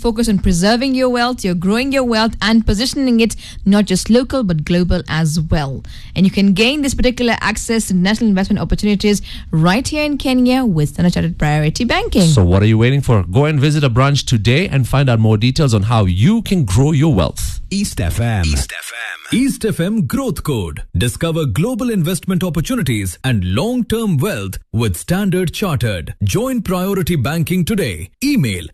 focus on preserving your wealth, you're growing your wealth and positioning it not just local but global as well. And you can gain this particular access to national investment opportunities right here in Kenya with Standard Chartered Priority Banking. So what are you waiting for? Go and visit a branch today and find out more details on how you can grow your wealth. East FM. East FM Growth Code. Discover global investment opportunities and long-term wealth with Standard Chartered. Join Priority Banking today. Email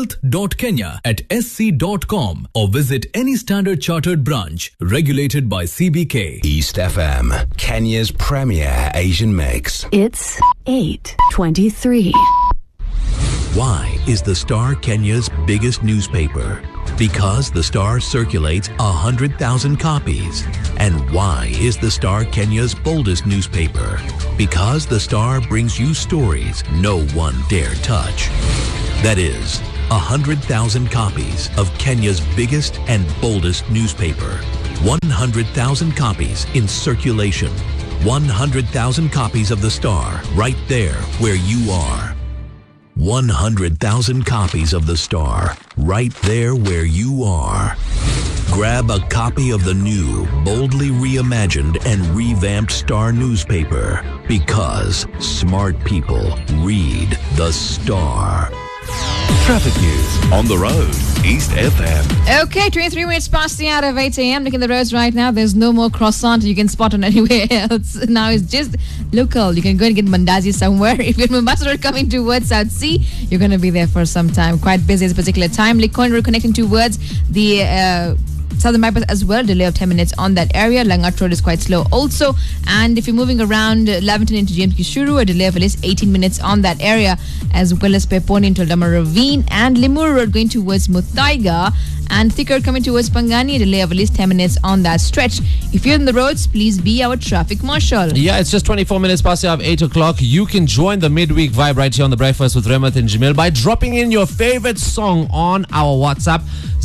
wealth.kenya@sc.com or visit any Standard Chartered branch regulated by CBK. East FM, Kenya's premier Asian mix. It's 8:23. Why is the Star Kenya's biggest newspaper? Because the Star circulates 100,000 copies. And why is the Star Kenya's boldest newspaper? Because the Star brings you stories no one dare touch. That is, 100,000 copies of Kenya's biggest and boldest newspaper. 100,000 copies in circulation. 100,000 copies of the Star right there where you are. 100,000 copies of the Star right there where you are. Grab a copy of the new, boldly reimagined and revamped Star newspaper because smart people read the Star. Traffic news on the road. East FM. Okay, 23 minutes past the hour of 8 a.m. Looking at the roads right now. There's no more croissant you can spot on anywhere else. Now it's just local. You can go and get mandazi somewhere. If you're in Mombasa Road coming towards South Sea, you're going to be there for some time. Quite busy at this particular time. Likoni Road connecting towards the Southern Bypass as well. Delay of 10 minutes on that area. Langat Road is quite slow also. And if you're moving around Lavington into James Kishuru, a delay of at least 18 minutes on that area, as well as Peponi into Aldama Ravine and Limuru Road going towards Muthaiga, and Thika Road coming towards Pangani, a delay of at least 10 minutes on that stretch. If you're in the roads, please be our traffic marshal. Yeah, it's just 24 minutes past the hour of 8 o'clock. You can join the midweek vibe right here on The Breakfast with Remat and Jamil by dropping in your favorite song on our WhatsApp,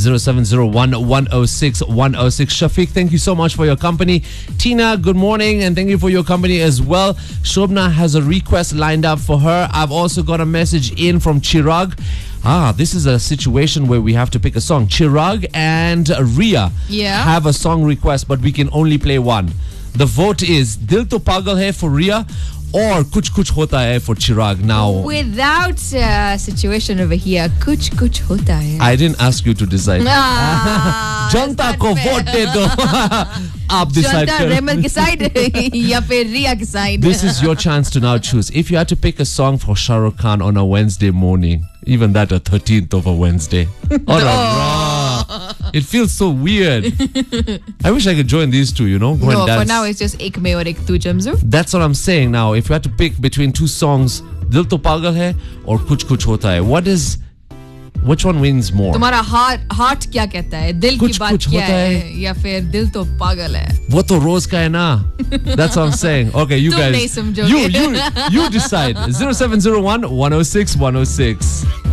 0701-106-106. Shafiq, thank you so much for your company. Tina, good morning, and thank you for your company as well. Shobna has a request lined up for her. I've also got a message in from Chirag. This is a situation where we have to pick a song. Chirag and Ria have a song request, but we can only play one. The vote is Dil To Pagal Hai for Ria or Kuch Kuch Hota Hai for Chirag. Now, without situation over here, Kuch Kuch Hota Hai. I didn't ask you to decide. Janta ko vote de do. Aap decide karo. Janta Remat ke side ya fir Ria ke side. This is your chance to now choose. If you had to pick a song for Shah Rukh Khan on a Wednesday morning, even that a 13th of a Wednesday. It feels so weird. I wish I could join these two, Go and dance. For now it's just ek mein aur ek tu Jamzu. That's what I'm saying now. If you had to pick between two songs, Dil To Pagal Hai or Kuch Kuch Hota Hai, which one wins more? तुम्हारा heart क्या कहता है? दिल की बात क्या है? या फिर दिल तो पागल है? वो तो रोज का है ना. That's what I'm saying. Okay, you guys. You decide. 0701 106 106.